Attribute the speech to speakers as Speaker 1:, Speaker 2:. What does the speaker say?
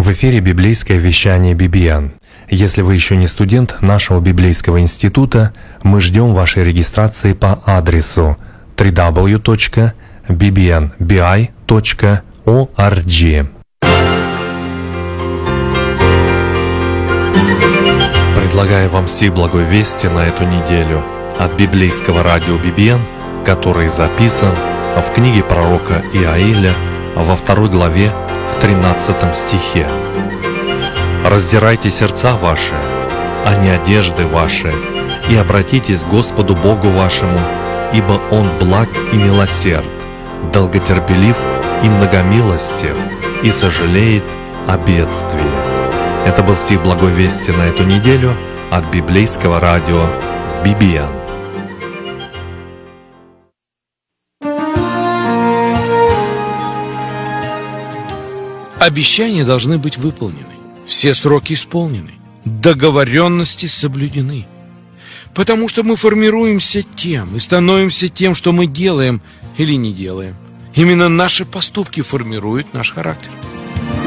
Speaker 1: В эфире библейское вещание BBN. Если вы еще не студент нашего библейского института, мы ждем вашей регистрации по адресу www.bbnbi.org. Предлагаю вам сей благой вести на эту неделю от библейского радио BBN, который записан в книге пророка Иаиля во 2 главе в 13 стихе. «Раздирайте сердца ваши, а не одежды ваши, и обратитесь к Господу Богу вашему, ибо Он благ и милосерд, долготерпелив и многомилостив, и сожалеет о бедствии». Это был стих благой вести на эту неделю от библейского радио BBN.
Speaker 2: Обещания должны быть выполнены, все сроки исполнены, договоренности соблюдены. Потому что мы формируемся тем и становимся тем, что мы делаем или не делаем. Именно наши поступки формируют наш характер.